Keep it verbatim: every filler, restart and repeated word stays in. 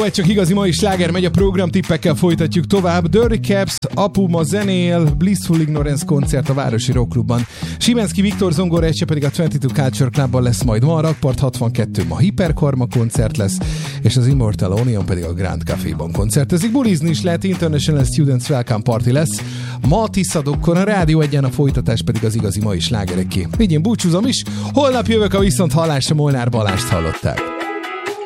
egy csak igazi mai sláger megy, a programtippekkel folytatjuk tovább. Dirty Caps, Apu ma zenél, Blissful Ignorance koncert a Városi Rockklubban. Simenszky Viktor zongora egyszer pedig a huszonkettő Culture Clubban lesz majd ma, a Rakpart hatvankettő ma Hiperkarma koncert lesz, és az Immortal Onion pedig a Grand Caféban koncertezik. Bulizni is lehet, International Students Welcome Party lesz ma Tiszadokkon, a Rádió Egyen, a folytatás pedig az igazi mai slágereké. Így én búcsúzom is, holnap jövök a viszont hallásra, Molnár Balást hallották.